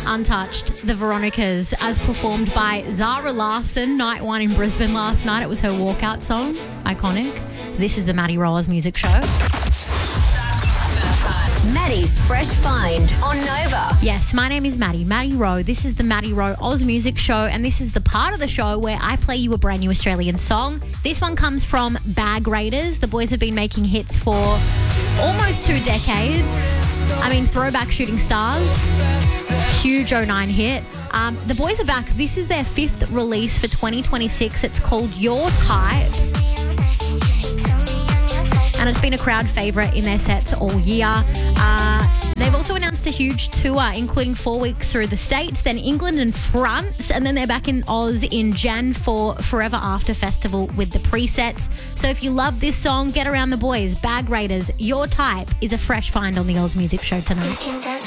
Untouched, The Veronicas, as performed by Zara Larsson, Night One in Brisbane last night. It was her walkout song. Iconic. This is the Maddie Rollers Music Show. Maddie's Fresh Find on Nova. Yes, my name is Maddie Rowe. This is the Maddie Rowe Oz Music Show, and this is the part of the show where I play you a brand new Australian song. This one comes from Bag Raiders. The boys have been making hits for almost 2 decades. I mean, throwback Shooting Stars. Huge 09 hit. The boys are back. This is their 5th release for 2026. It's called Your Type. And it's been a crowd favourite in their sets all year. They've also announced a huge tour, including 4 weeks through the States, then England and France, and then they're back in Oz in Jan for Forever After Festival with the presets. So if you love this song, get around the boys. Bag Raiders, Your Type is a fresh find on the Oz Music Show tonight.